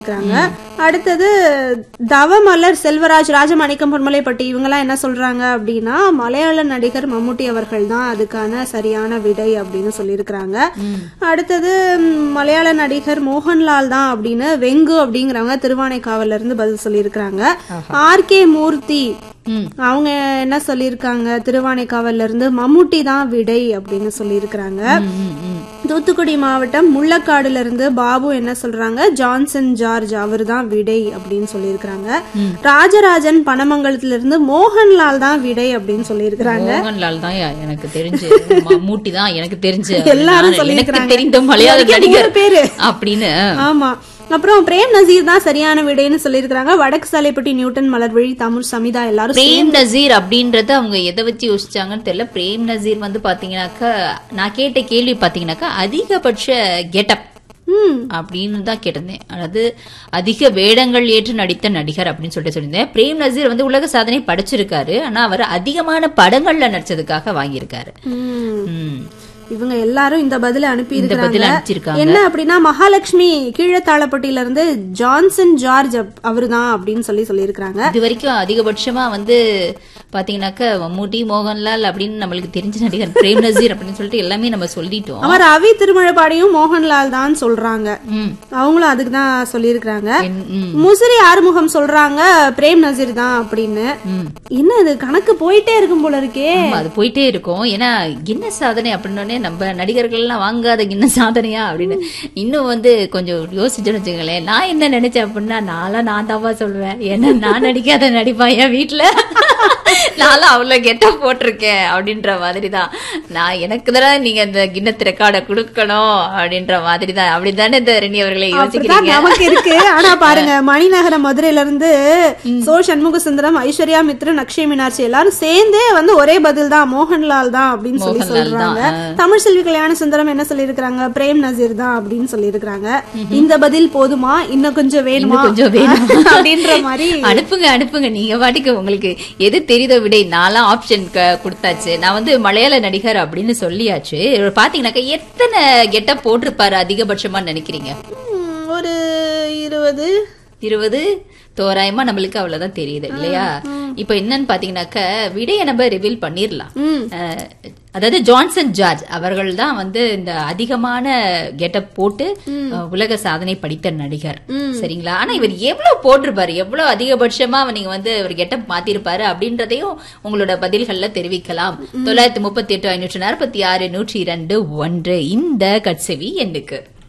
இருக்காங்க. அடுத்தது தவமலர் செல்வராஜ், ராஜமாணிக்கம், பொன்மலைப்பட்டி இவங்கெல்லாம் என்ன சொல்றாங்க அப்படின்னா மலையாள நடிகர் மம்முட்டி அவர்கள் தான் அதுக்கான சரியான விடை அப்படின்னு சொல்லியிருக்கிறாங்க. அடுத்தது மலையாள நடிகர் மோகன்லால் தான் அப்படின்னு வெங்கு அப்படிங்கிறவங்க திருவானைக்காவல்ல இருந்து பதில் சொல்லியிருக்கிறாங்க. ஆர்.கே. மூர்த்தி அவங்க என்ன சொல்லியிருக்காங்க, திருவானைக்காவல்ல இருந்து மம்முட்டி தான் விடை அப்படின்னு சொல்லியிருக்கிறாங்க. தூத்துக்குடி மாவட்டம் முள்ளக்காடுல இருந்து பாபு என்ன சொல்றாங்க, ஜான்சன் ஜார்ஜ் அவர் தான் விடை அப்படின்னு சொல்லியிருக்காங்க. ராஜராஜன் பனமங்கலத்துல இருந்து மோகன்லால் தான் விடை அப்படின்னு சொல்லியிருக்காங்க. மோகன்லால் தான் எனக்கு தெரிஞ்சு, மம்முட்டி தான் எனக்கு தெரிஞ்சு, எல்லாரும் சொல்லியிருக்காங்க தெரிந்த மலையாள நடிகர் பேரு அப்படின்னு. ஆமா. அப்புறம் பிரேம் நசீர் தான் சரியான விடைன்னு சொல்லியிருக்காங்க. வடக்கு சாலைப்பட்டி நியூட்டன், மலர்விழி, தமிழ், சமிதா எல்லாரும். பிரேம் நசீர் அப்படின்றத அவங்க எதை வச்சு யோசிச்சாங்கன்னு தெரியல. பிரேம் நசீர் வந்து பாத்தீங்கன்னாக்கா, நான் கேட்ட கேள்வி பாத்தீங்கன்னாக்கா அதிகபட்ச கெட்டப் அப்படின்னு தான் கேட்டிருந்தேன். அதாவது அதிக வேடங்கள் ஏற்று நடித்த நடிகர் அப்படின்னு சொல்லியிருந்தேன். பிரேம் நசீர் வந்து உலக சாதனை படைச்சிருக்காரு. ஆனா அவர் அதிகமான படங்கள்ல நடிச்சதுக்காக வாங்கியிருக்காரு. இவங்க எல்லாரும் இந்த பதில அனுப்பியிருக்காங்க. என்ன அப்படின்னா மகாலட்சுமி கீழத்தாளப்பட்டியில இருந்து ஜான்சன் ஜார்ஜ் அவருதான் அப்படின்னு சொல்லியிருக்காங்க. இது வரைக்கும் அதிகபட்சமா வந்து பாத்தீங்கன்னாக்க மம்முட்டி, மோகன்லால் அப்படின்னு நம்மளுக்கு தெரிஞ்ச நடிகர் பிரேம் நசீர் அப்படின்னு சொல்லிட்டு எல்லாமே நம்ம சொல்லிட்டோம். அவர் ரவி திருமழபாடியும் மோகன்லால் தான் சொல்றாங்க. அவங்களும் அதுக்கு தான் சொல்லியிருக்காங்க. முசிறி ஆறுமுகம் சொல்றாங்க பிரேம் நசீர் தான் அப்படின்னு. என்ன அது கணக்கு போயிட்டே இருக்கும் போல இருக்கே. அது போயிட்டே இருக்கும். ஏன்னா என்ன சாதனை அப்படின்னு நம்ம நடிகர்கள் எல்லாம் வாங்காத என்ன சாதனையா அப்படின்னு இன்னும் வந்து கொஞ்சம் யோசிச்சுன்னு வச்சுங்களேன். நான் என்ன நினைச்சேன் அப்படின்னா, நான் தாவா சொல்லுவேன். ஏன்னா நான் நடிக்காத நடிப்பான் என் வீட்டுல, நானும் அவ்வளவு கெட்ட போட்டிருக்கேன் அப்படின்ற மாதிரிதான். நான் எனக்கு தானே நீங்க இந்த கின்னஸ் ரெக்கார்டை கொடுக்கணும் அப்படின்ற மாதிரிதான். அப்படித்தானே இந்த ரெனி அவர்களை யோசிக்கிறீங்க. நமக்கு இருக்கு. ஆனா பாருங்க, மணிநகரம் மதுரையில இருந்து சோ சண்முக சுந்தரம், ஐஸ்வர்யா மித்ரன், அக்ஷய் மீனாட்சி எல்லாரும் சேர்ந்தே வந்து ஒரே பதில் தான் மோகன்லால் தான் அப்படின்னு சொல்றாங்க. தமிழ் செல்வி கல்யாண சுந்தரம் என்ன சொல்லியிருக்காங்க, பிரேம் நசீர் தான் அப்படின்னு சொல்லியிருக்காங்க. இந்த பதில் போதுமா, இன்னும் கொஞ்சம் வேணுமா, கொஞ்சம் வேணும் அப்படின்ற மாதிரி அனுப்புங்க. நீங்க பாட்டுக்கு உங்களுக்கு எது தெரியுதோ விடை. நாலாம் ஆப்ஷன் கொடுத்தாச்சு. நான் வந்து மலையாள நடிகர் அப்படின்னு சொல்லியாச்சு. பாத்தீங்கன்னாக்க எத்தனை கெட்டப் போட்டிருப்பாரு அதிகபட்சமா நினைக்கிறீங்க? ஒரு 20 தோராயமா நம்மளுக்கு அவ்வளவுதான் தெரியுது இல்லையா? இப்ப என்னன்னு பாத்தீங்கன்னாக்க விடைய நம்ம ரிவீல் பண்ணிடலாம். அதாவது ஜான்சன் ஜார்ஜ் அவர்கள் தான் வந்து இந்த அதிகமான கெட்டப் போட்டு உலக சாதனை படித்த நடிகர். சரிங்களா? ஆனா இவர் எவ்வளவு போட்டிருப்பாரு, எவ்வளவு அதிகபட்சமா நீங்க வந்து ஒரு கெட்டப் மாத்திருப்பாரு அப்படின்றதையும் உங்களோட பதில்கள்ல தெரிவிக்கலாம். 938 546 102 1 இந்த கட்செவி எண்ணுக்கு.